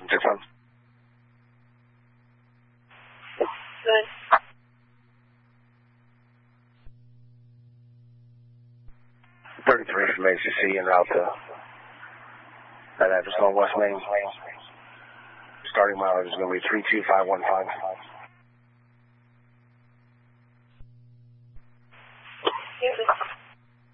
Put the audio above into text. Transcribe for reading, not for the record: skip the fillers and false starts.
6-1. Good. 33 from ACC en route to that address on West Main. Starting mileage is going to be 32515.